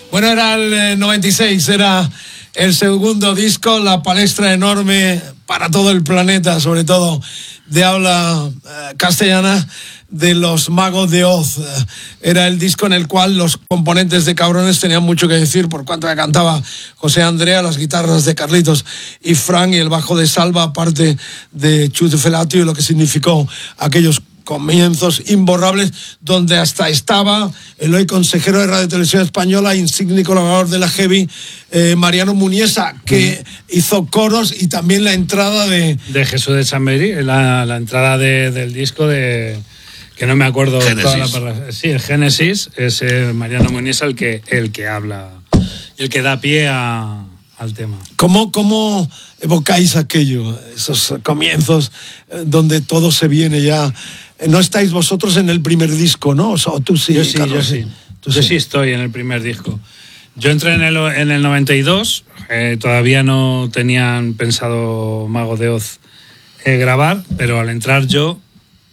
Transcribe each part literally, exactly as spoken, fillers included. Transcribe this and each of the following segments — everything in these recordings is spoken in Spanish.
Bueno, era el eh, noventa y seis, era el segundo disco, la palestra enorme para todo el planeta, sobre todo de habla eh, castellana, de los Magos de Oz. Era el disco en el cual los componentes de Cabrones tenían mucho que decir, por cuanto que cantaba José Andrea, las guitarras de Carlitos y Fran y el bajo de Salva, aparte de Chute Felatio, y lo que significó aquellos comienzos imborrables, donde hasta estaba el hoy consejero de Radio Televisión Española, insigne colaborador de la Heavy, eh, Mariano Muniesa, que mm. hizo coros y también la entrada de... De Jesús de Chamberí, la, la entrada de, del disco de... que no me acuerdo toda la palabra. Sí, el Génesis, es eh, Mariano Muniesa el que, el que habla, el que da pie a, al tema. ¿Cómo, ¿Cómo evocáis aquello, esos comienzos eh, donde todo se viene ya? No estáis vosotros en el primer disco, ¿no? O sea, tú sí, yo sí, Carlos, yo sí. Tú yo sí. sí estoy en el primer disco. Yo entré en el, en el noventa y dos, eh, todavía no tenían pensado Mago de Oz eh, grabar, pero al entrar yo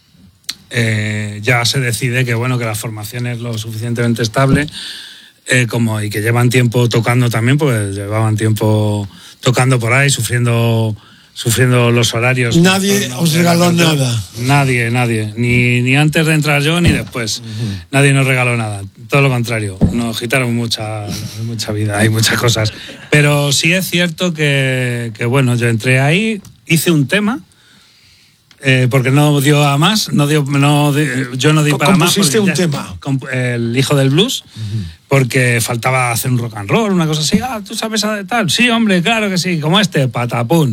eh, ya se decide que, bueno, que la formación es lo suficientemente estable eh, como, y que llevan tiempo tocando también, pues llevaban tiempo tocando por ahí, sufriendo... sufriendo los horarios. Nadie os regaló nada. Nadie, nadie. Ni, ni antes de entrar yo, ni después. Uh-huh. Nadie nos regaló nada. Todo lo contrario. Nos quitaron mucha, mucha vida y muchas cosas. Pero sí es cierto que, que bueno, yo entré ahí, hice un tema, eh, porque no dio a más, no dio, no, yo no di para más. ¿Compusiste un tema? El Hijo del Blues. Uh-huh. Porque faltaba hacer un rock and roll, una cosa así. Ah, ¿tú sabes de tal? Sí, hombre, claro que sí. Como este, patapún.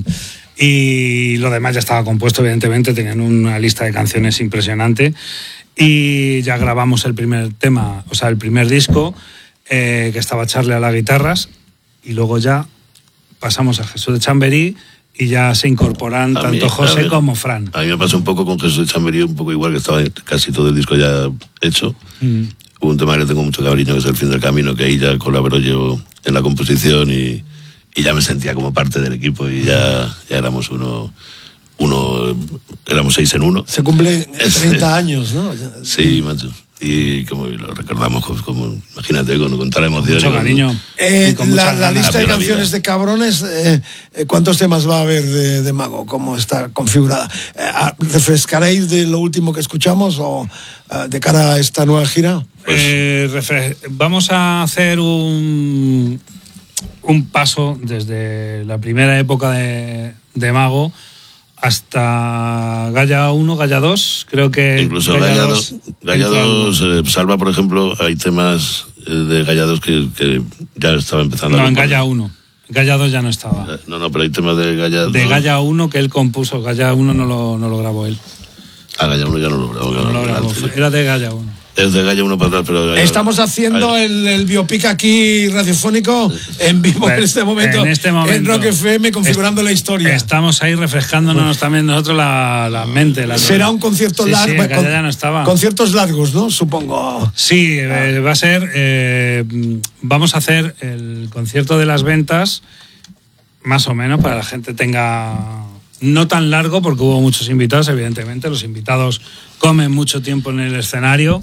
Y lo demás ya estaba compuesto, evidentemente, tenían una lista de canciones impresionante y ya grabamos el primer tema, o sea, el primer disco, eh, que estaba Charlie a las guitarras, y luego ya pasamos a Jesús de Chamberí y ya se incorporan a tanto mí, José mí, como Fran. A mí me pasó un poco con Jesús de Chamberí, un poco igual, que estaba casi todo el disco ya hecho. Mm. Hubo un tema que le tengo mucho cariño, que es El fin del camino, que ahí ya colaboró yo en la composición y Y ya me sentía como parte del equipo y ya, ya éramos uno, uno, éramos seis en uno. Se cumplen treinta años, ¿no? Sí, macho. Y como lo recordamos, como, como imagínate, con, con tal emoción. Mucho cariño. Eh, la, la lista de canciones de Cabrones, eh, ¿cuántos temas va a haber de, de Mago? ¿Cómo está configurada? Eh, ¿Refrescaréis de lo último que escuchamos o eh, de cara a esta nueva gira? Pues, eh, refres- vamos a hacer un... un paso desde la primera época de, de Mago hasta Gaia uno, Gaia dos, creo que... Incluso Gaia dos, Gaia dos eh, Salva, por ejemplo, hay temas de Gaia dos que, que ya estaba empezando. No, a en Gaia uno. Gaia dos ya no estaba. No, no, pero hay temas de Gaia dos. De Gaia uno que él compuso, Gaia uno no lo, no lo grabó él. Ah, Gaia uno ya no lo grabó. No lo grabó, era de Gaia uno. Es de Gaia uno para atrás, pero... Gaia... Estamos haciendo el, el biopic aquí radiofónico en vivo pues, en, este momento, en este momento. En Rock F M, configurando est- la historia. Estamos ahí refrescándonos pues, también nosotros la, la mente. La Será un concierto sí, largo. Sí, con, ya no estaba. Conciertos largos, ¿no? Supongo. Sí, ah. eh, va a ser... Eh, vamos a hacer el concierto de las ventas, más o menos, para que la gente tenga... No tan largo, porque hubo muchos invitados, evidentemente. Los invitados comen mucho tiempo en el escenario,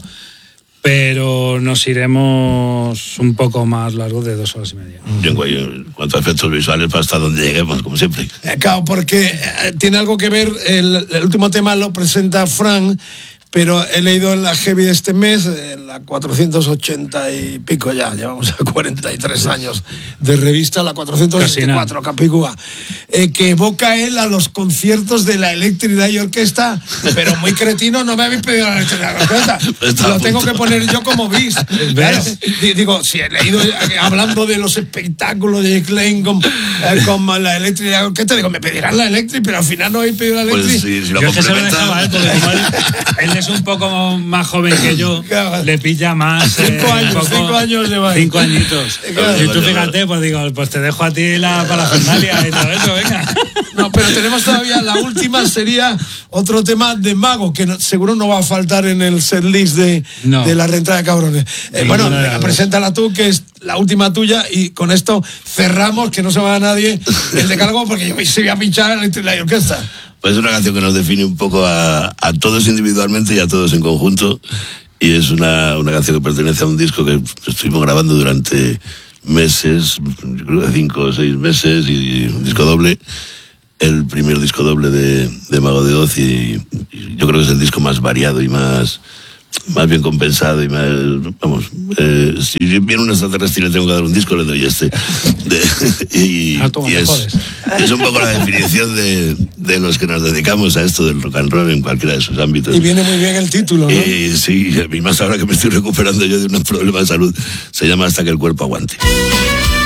pero nos iremos un poco más largo, de dos horas y media. En cuanto a efectos visuales, para hasta donde lleguemos, como siempre. Eh, claro, porque eh, tiene algo que ver, el, el último tema lo presenta Fran, pero he leído en la Heavy de este mes, en la cuatrocientos ochenta y pico ya, llevamos a cuarenta y tres años de revista, la cuatrocientos veinticuatro, Capicúa, eh, que evoca él a los conciertos de la Electric Light Orchestra, pero muy cretino, no me habéis pedido la Electric Light Orchestra, lo tengo que poner yo como bis. Claro, digo, si he leído hablando de los espectáculos de Klein con, eh, con la Electric Light Orchestra, digo, me pedirán la Electric, pero al final no habéis pedido la Electric. Pues sí, si lo yo es que se lo dejaba, ¿eh? Porque como él, él es un poco más joven que yo, claro, le pilla más. Cinco eh, años, poco, cinco años de baile. Cinco añitos. Claro, y tú fíjate, pues digo, pues te dejo a ti la parafernalia y todo eso, venga. No, pero tenemos todavía la última, sería otro tema de Mago, que no, seguro no va a faltar en el setlist de, no. de la reentrada de Cabrones. Eh, bueno, preséntala tú, que es la última tuya, y con esto cerramos, que no se vaya nadie el decálogo, porque yo se voy a pinchar en la orquesta. Pues es una canción que nos define un poco a, a todos individualmente y a todos en conjunto. y es una, una canción que pertenece a un disco que estuvimos grabando durante meses, yo creo que cinco o seis meses, y un disco doble, el primer disco doble de, de Mago de Oz, y, y yo creo que es el disco más variado y más, más bien compensado y más, vamos, eh, si viene un extraterrestre y le tengo que dar un disco, le doy este. De, y, ah, toma, y es, es un poco la definición de, de los que nos dedicamos a esto del rock and roll en cualquiera de sus ámbitos. Y viene muy bien el título, ¿no? Y sí, y más ahora que me estoy recuperando yo de unos problemas de salud, se llama Hasta que el cuerpo aguante.